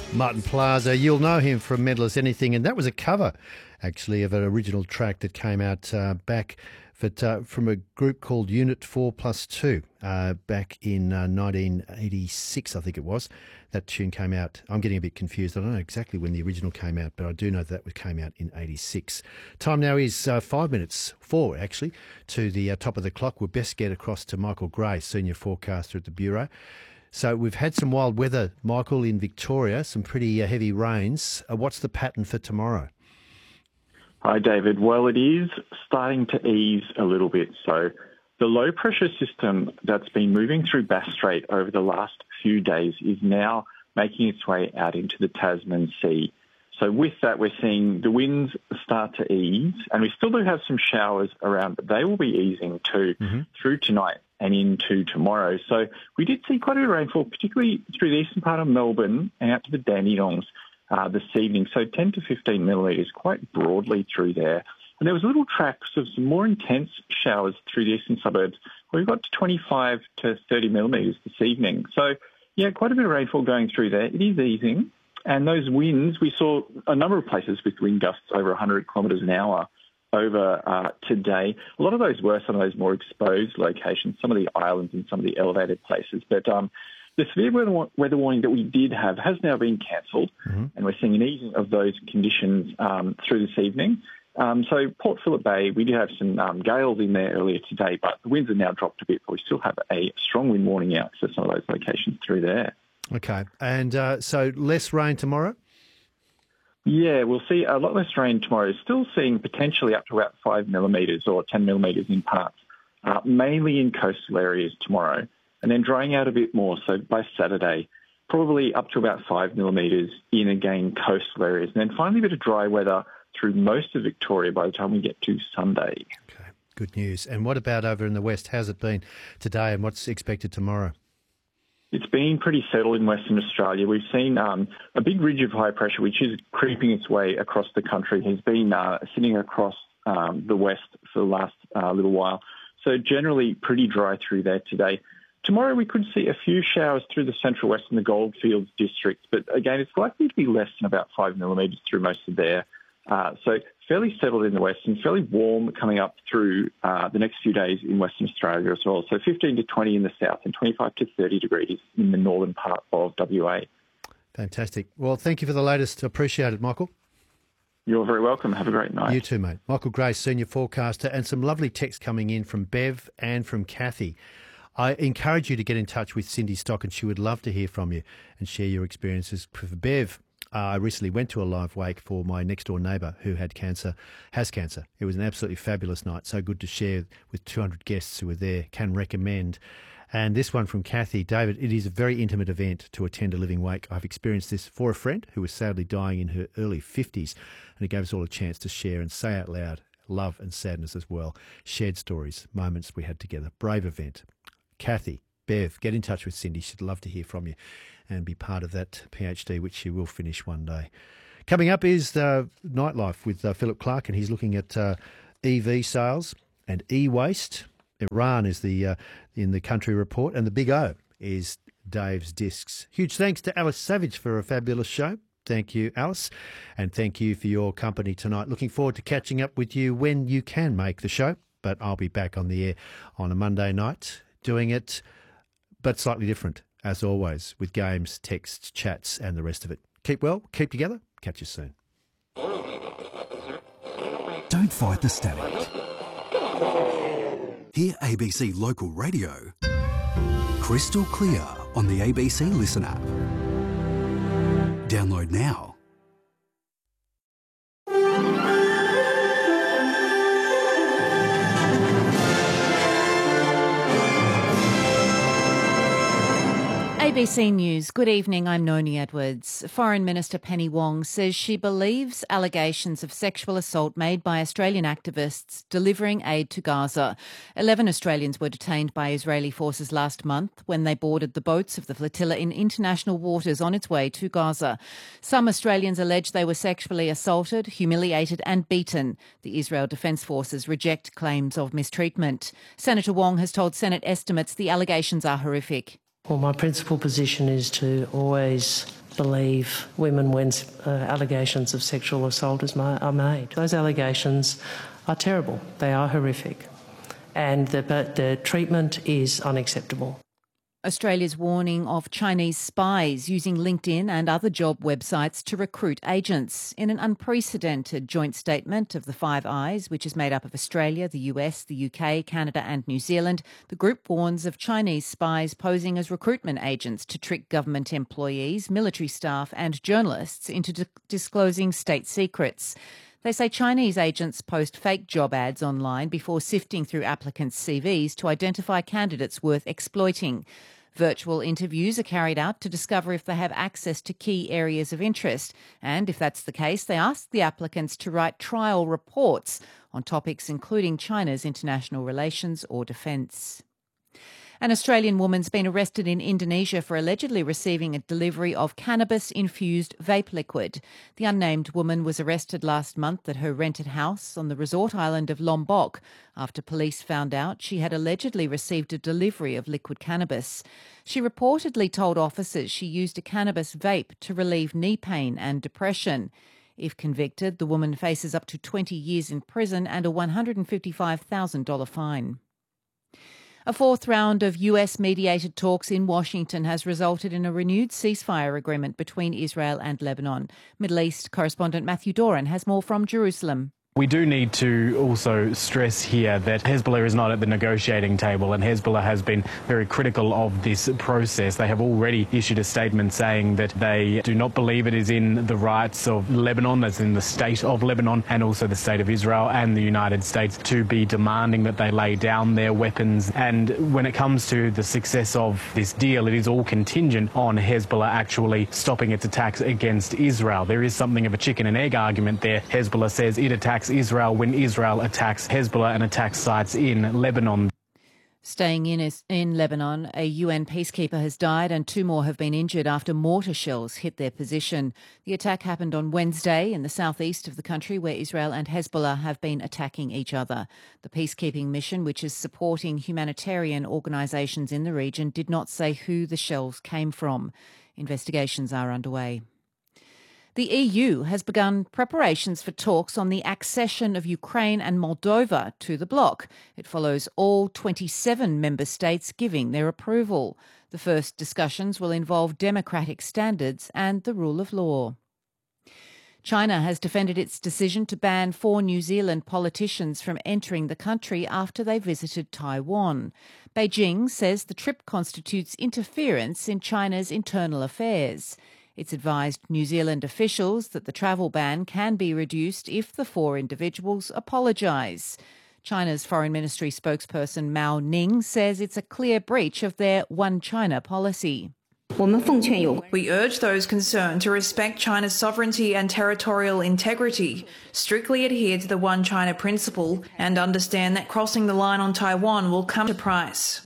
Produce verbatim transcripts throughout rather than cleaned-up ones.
Martin Plaza, you'll know him from Medalist Anything, and that was a cover, actually, of an original track that came out uh, back but, uh, from a group called Unit four plus two uh, back in uh, nineteen eighty-six, I think it was. That tune came out. I'm getting a bit confused. I don't know exactly when the original came out, but I do know that that came out in eighty-six. Time now is uh, five minutes, four actually, to the uh, top of the clock. We'll best get across to Michael Gray, Senior Forecaster at the Bureau. So we've had some wild weather, Michael, in Victoria, some pretty uh, heavy rains. Uh, what's the pattern for tomorrow? Hi, David. Well, it is starting to ease a little bit. So the low pressure system that's been moving through Bass Strait over the last few days is now making its way out into the Tasman Sea. So with that, we're seeing the winds start to ease, and we still do have some showers around, but they will be easing too mm-hmm. through tonight and into tomorrow. So we did see quite a bit of rainfall, particularly through the eastern part of Melbourne and out to the Dandenongs uh, this evening. So ten to fifteen millimetres, quite broadly through there. And there was little tracks of some more intense showers through the eastern suburbs, where we got to twenty-five to thirty millimetres this evening. So, yeah, quite a bit of rainfall going through there. It is easing. And those winds, we saw a number of places with wind gusts over one hundred kilometres an hour over uh, today. A lot of those were some of those more exposed locations, some of the islands and some of the elevated places. But um, the severe weather, weather warning that we did have has now been cancelled, mm-hmm. and we're seeing an easing of those conditions um, through this evening. Um, so Port Phillip Bay, we did have some um, gales in there earlier today, but the winds have now dropped a bit, but we still have a strong wind warning out for some of those locations through there. Okay. And uh, so less rain tomorrow? Yeah, we'll see a lot less rain tomorrow. Still seeing potentially up to about five millimetres or ten millimetres in parts, uh, mainly in coastal areas tomorrow, and then drying out a bit more. So by Saturday, probably up to about five millimetres in, again, coastal areas. And then finally a bit of dry weather through most of Victoria by the time we get to Sunday. Okay, good news. And what about over in the west? How's it been today and what's expected tomorrow? It's been pretty settled in Western Australia. We've seen um, a big ridge of high pressure, which is creeping its way across the country, has been uh, sitting across um, the west for the last uh, little while. So generally pretty dry through there today. Tomorrow we could see a few showers through the central west and the Goldfields districts, but again, it's likely to be less than about five millimetres through most of there. Uh, so fairly settled in the west and fairly warm coming up through uh, the next few days in Western Australia as well. So fifteen to twenty in the south and twenty-five to thirty degrees in the northern part of W A. Fantastic. Well, thank you for the latest. Appreciate it, Michael. You're very welcome. Have a great night. You too, mate. Michael Gray, Senior Forecaster, and some lovely texts coming in from Bev and from Kathy. I encourage you to get in touch with Cindy Stock, and she would love to hear from you and share your experiences. For Bev, Uh, I recently went to a live wake for my next-door neighbour who had cancer, has cancer. It was an absolutely fabulous night, so good to share with two hundred guests who were there, can recommend. And this one from Kathy, David, it is a very intimate event to attend a living wake. I've experienced this for a friend who was sadly dying in her early fifties, and it gave us all a chance to share and say out loud love and sadness as well. Shared stories, moments we had together. Brave event. Kathy, Bev, get in touch with Cindy. She'd love to hear from you and be part of that PhD, which she will finish one day. Coming up is the Nightlife with uh, Philip Clark, and he's looking at uh, E V sales and e-waste. Iran is the uh, in the country report, and the big O is Dave's Discs. Huge thanks to Alice Savage for a fabulous show. Thank you, Alice, and thank you for your company tonight. Looking forward to catching up with you when you can make the show, but I'll be back on the air on a Monday night doing it, but slightly different, as always, with games, texts, chats, and the rest of it. Keep well, keep together. Catch you soon. Don't fight the static. Hear A B C Local Radio crystal clear on the A B C Listen app. Download now. A B C News. Good evening, I'm Noni Edwards. Foreign Minister Penny Wong says she believes allegations of sexual assault made by Australian activists delivering aid to Gaza. Eleven Australians were detained by Israeli forces last month when they boarded the boats of the flotilla in international waters on its way to Gaza. Some Australians allege they were sexually assaulted, humiliated and beaten. The Israel Defence Forces reject claims of mistreatment. Senator Wong has told Senate estimates the allegations are horrific. Well, my principal position is to always believe women when uh, allegations of sexual assault is ma- are made. Those allegations are terrible. They are horrific. And the, but the treatment is unacceptable. Australia's warning of Chinese spies using LinkedIn and other job websites to recruit agents. In an unprecedented joint statement of the Five Eyes, which is made up of Australia, the U S, the U K, Canada and New Zealand, the group warns of Chinese spies posing as recruitment agents to trick government employees, military staff and journalists into di- disclosing state secrets. They say Chinese agents post fake job ads online before sifting through applicants' C Vs to identify candidates worth exploiting. Virtual interviews are carried out to discover if they have access to key areas of interest. And if that's the case, they ask the applicants to write trial reports on topics including China's international relations or defence. An Australian woman's been arrested in Indonesia for allegedly receiving a delivery of cannabis-infused vape liquid. The unnamed woman was arrested last month at her rented house on the resort island of Lombok after police found out she had allegedly received a delivery of liquid cannabis. She reportedly told officers she used a cannabis vape to relieve knee pain and depression. If convicted, the woman faces up to twenty years in prison and a one hundred fifty-five thousand dollars fine. A fourth round of U S-mediated talks in Washington has resulted in a renewed ceasefire agreement between Israel and Lebanon. Middle East correspondent Matthew Doran has more from Jerusalem. We do need to also stress here that Hezbollah is not at the negotiating table, and Hezbollah has been very critical of this process. They have already issued a statement saying that they do not believe it is in the rights of Lebanon, as in the state of Lebanon, and also the state of Israel and the United States, to be demanding that they lay down their weapons. And when it comes to the success of this deal, it is all contingent on Hezbollah actually stopping its attacks against Israel. There is something of a chicken and egg argument there. Hezbollah says it attacks Israel when Israel attacks Hezbollah and attacks sites in Lebanon. Staying in in Lebanon, a U N peacekeeper has died and two more have been injured after mortar shells hit their position. The attack happened on Wednesday in the southeast of the country, where Israel and Hezbollah have been attacking each other. The peacekeeping mission, which is supporting humanitarian organisations in the region, did not say who the shells came from. Investigations are underway. The E U has begun preparations for talks on the accession of Ukraine and Moldova to the bloc. It follows all twenty-seven member states giving their approval. The first discussions will involve democratic standards and the rule of law. China has defended its decision to ban four New Zealand politicians from entering the country after they visited Taiwan. Beijing says the trip constitutes interference in China's internal affairs. It's advised New Zealand officials that the travel ban can be reduced if the four individuals apologise. China's Foreign Ministry spokesperson Mao Ning says it's a clear breach of their One China policy. We urge those concerned to respect China's sovereignty and territorial integrity, strictly adhere to the One China principle, and understand that crossing the line on Taiwan will come at a price.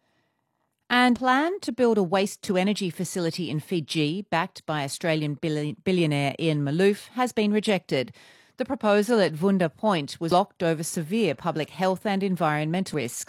And plan to build a waste-to-energy facility in Fiji, backed by Australian billionaire Ian Malouf, has been rejected. The proposal at Vunda Point was blocked over severe public health and environmental risks.